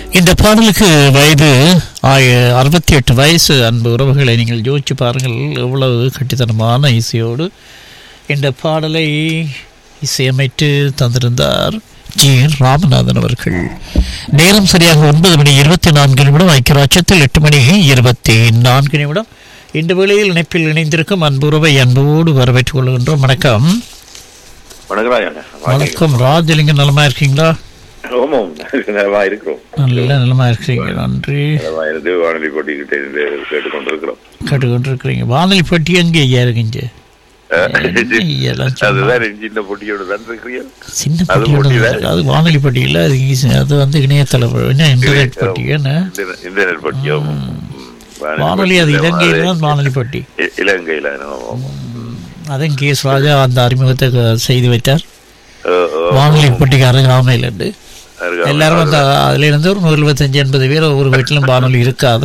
இந்த பாடலுக்கு வயது 68 வயசு. அன்பு உறவுகளை நீங்கள் யோசிச்சு பாருங்கள், எவ்வளவு கட்டித்தனமான இசையோடு இந்த பாடலை இசையமைத்து தந்திருந்தார் ஜி ராமநாதன் அவர்கள். நேரம் சரியாக 9:24 ஐக்கியராட்சத்தில் 8:24. இந்த வேளையில் இணைப்பில் இணைந்திருக்கும் அன்பு உறவை அன்போடு வரவேற்றுக் கொள்கின்றோம். வணக்கம். வணக்கம் ராஜலிங்கம், நலமா இருக்கீங்களா? நல்ல நலமா இருக்கிறீங்க, நன்றி. கேட்டுக்கொண்டிருக்கிறீங்க. வானொலி பெட்டி எங்கே ஐயா இருக்குங்க? சின்ன பெட்டியோட அது வானொலி பெட்டி இல்ல, அது வந்து இணையதள இன்டர்நெட் பெட்டி. இன்டர்நெட் பெட்டி வானொலி, அது இலங்கையில தான் வானொலி பெட்டி. இலங்கையில அதான் கேஸ் ராஜா அந்த அறிமுகத்தை செய்து வைத்தார். வானொலி பெட்டிக்காரங்க ஆமையில இருந்து எல்லாரும் வந்து அதுல இருந்து ஒரு 175-80 பேர் ஒரு வீட்டிலும் வானொலி இருக்காது.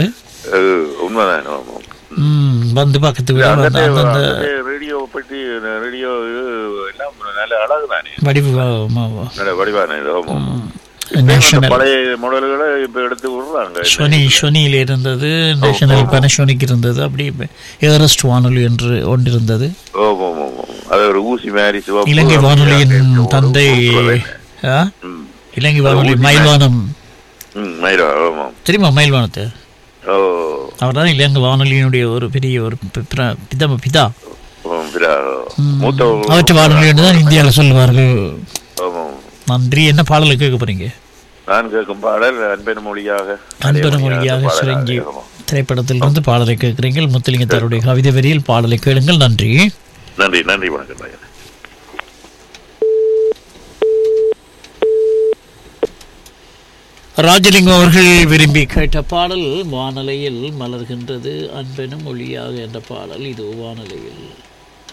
வந்து பக்கத்து ரேடியோ பெட்டி ரேடியோ எல்லாம் நல்ல அழகு தானே, பழைய மாடல்களை இப்ப எடுத்து விடுறாங்க. சோனியில் இருந்தது, நேஷனல் பேனசோனிக் இருந்தது, அப்படி எவரெஸ்ட் வானொலி என்று ஒன்றிருந்தது. ஊசி மாதிரி இலங்கை வானொலியின் தந்தை, இலங்கை வானொலி மயில்வானம் தெரியுமா? மயில்வானத்தை அவர் தான் இலங்கை வானொலியினுடைய ஒரு பெரிய ஒரு பிதா. அவற்றை வானொலி தான் இந்தியாவில் சொல்லுவார்கள். நன்றி. என்ன பாடலை கேட்க போறீங்க? நான் கேட்கும் பாடல் அன்பெனும் மொழியாக சிரஞ்சீவி திரைப்படத்தில் இருந்து பாடலை கேட்கிறீர்கள். முத்துலிங்க தருடைய கவிதை வரியில் பாடலை கேளுங்கள். நன்றி. நன்றி. நன்றி. வணக்கம். ராஜலிங்கம் அவர்கள் விரும்பி கேட்ட பாடல் வானலையில் மலர்கின்றது. அன்பெனும் மொழியாக என்ற பாடல் இது வானலையில்.